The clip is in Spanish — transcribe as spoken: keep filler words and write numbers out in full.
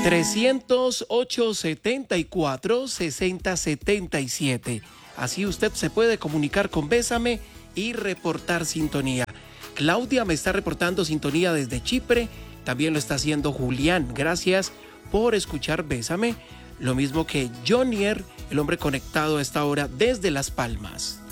trescientos ocho, setenta y cuatro, sesenta setenta y siete. Así usted se puede comunicar con Bésame y reportar sintonía. Claudia me está reportando sintonía desde Chipre. También lo está haciendo Julián. Gracias por escuchar Bésame. Lo mismo que Jonier, el hombre conectado a esta hora desde Las Palmas.